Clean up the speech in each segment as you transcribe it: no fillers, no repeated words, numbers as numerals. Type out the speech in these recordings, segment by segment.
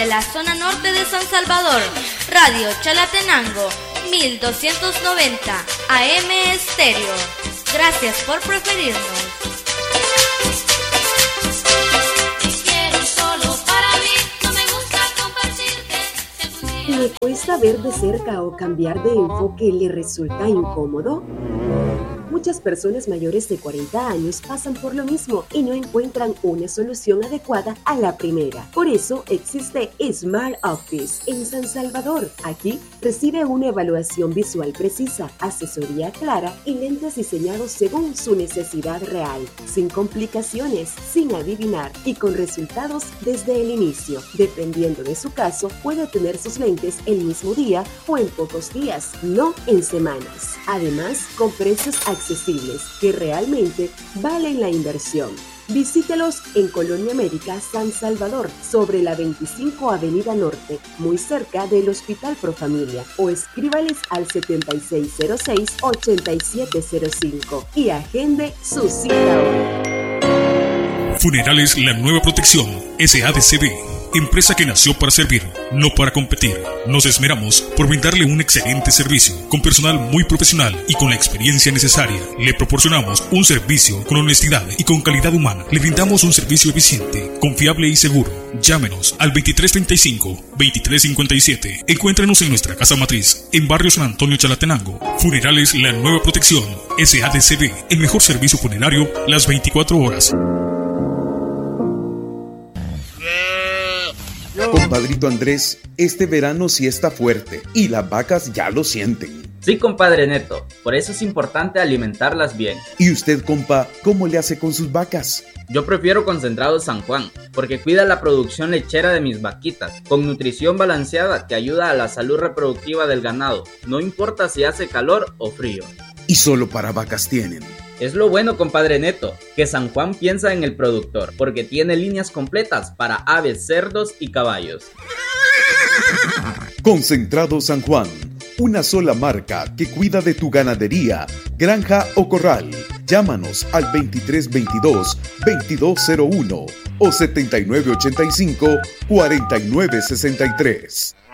de la zona norte de San Salvador. Radio Chalatenango, 1290 AM Estéreo. Gracias por preferirnos. ¿Le cuesta ver de cerca o cambiar de enfoque le resulta incómodo? Muchas personas mayores de 40 años pasan por lo mismo y no encuentran una solución adecuada a la primera. Por eso existe Smart Office en San Salvador. Aquí recibe una evaluación visual precisa, asesoría clara y lentes diseñados según su necesidad real, sin complicaciones, sin adivinar y con resultados desde el inicio. Dependiendo de su caso, puede tener sus lentes el mismo día o en pocos días, no en semanas. Además, con precios accesibles que realmente valen la inversión. Visítelos en Colonia América, San Salvador, sobre la 25 Avenida Norte, muy cerca del Hospital Profamilia, o escríbales al 7606-8705 y agende su cita hoy. Funerales La Nueva Protección, SADCB. Empresa que nació para servir, no para competir. Nos esmeramos por brindarle un excelente servicio, con personal muy profesional y con la experiencia necesaria. Le proporcionamos un servicio con honestidad y con calidad humana. Le brindamos un servicio eficiente, confiable y seguro. Llámenos al 2335-2357. Encuéntrenos en nuestra casa matriz, en Barrio San Antonio, Chalatenango. Funerales La Nueva Protección, SADCB. El mejor servicio funerario las 24 horas. Compadrito Andrés, este verano sí está fuerte y las vacas ya lo sienten. Sí, compadre Neto, por eso es importante alimentarlas bien. ¿Y usted, compa, cómo le hace con sus vacas? Yo prefiero Concentrado San Juan, porque cuida la producción lechera de mis vaquitas, con nutrición balanceada que ayuda a la salud reproductiva del ganado, no importa si hace calor o frío. ¿Y solo para vacas tienen? Es lo bueno, compadre Neto, que San Juan piensa en el productor, porque tiene líneas completas para aves, cerdos y caballos. Concentrado San Juan, una sola marca que cuida de tu ganadería, granja o corral. Llámanos al 2322-2201 o 7985-4963.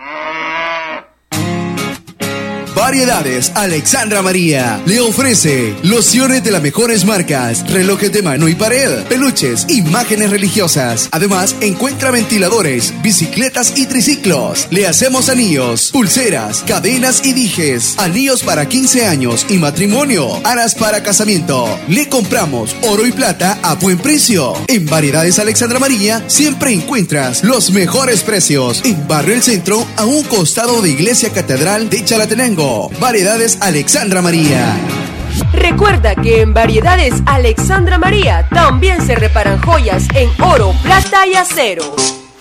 Variedades Alexandra María le ofrece lociones de las mejores marcas, relojes de mano y pared, peluches, imágenes religiosas. Además, encuentra ventiladores, bicicletas y triciclos. Le hacemos anillos, pulseras, cadenas y dijes, anillos para 15 años y matrimonio, aras para casamiento. Le compramos oro y plata a buen precio. En Variedades Alexandra María siempre encuentras los mejores precios. En Barrio El Centro, a un costado de Iglesia Catedral de Chalatenango. Variedades Alexandra María. Recuerda que en Variedades Alexandra María también se reparan joyas en oro, plata y acero.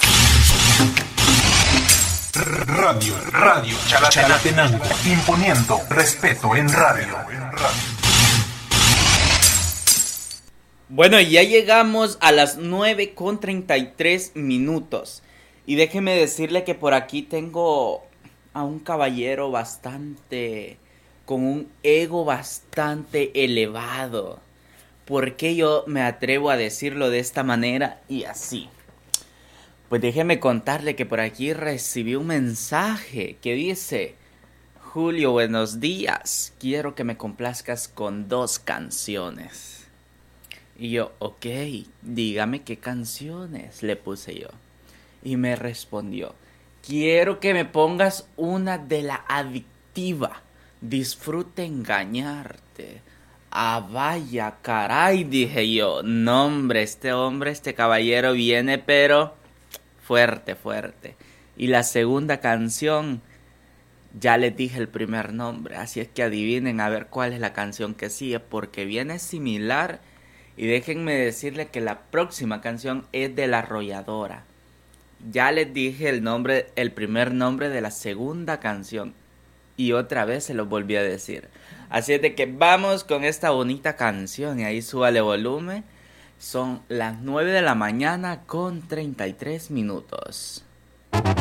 Radio Chalatenango, imponiendo respeto en radio. Bueno, ya llegamos a las 9:33. Y déjeme decirle que por aquí tengo a un caballero con un ego bastante elevado. ¿Por qué yo me atrevo a decirlo de esta manera y así? Pues déjeme contarle que por aquí recibí un mensaje que dice: Julio, buenos días, quiero que me complazcas con 2 canciones. Y yo, ok, dígame qué canciones, le puse yo. Y me respondió: quiero que me pongas una de La Adictiva, Disfruta Engañarte. Ah, vaya, caray, dije yo. No, hombre, este caballero viene, pero fuerte. Y la segunda canción, ya les dije el primer nombre, así es que adivinen a ver cuál es la canción que sigue, porque viene similar. Y déjenme decirle que la próxima canción es de La Arrolladora. Ya les dije el primer nombre de la segunda canción. Y otra vez se lo volví a decir. Así es de que vamos con esta bonita canción. Y ahí súbale volumen. Son las 9:33 a.m.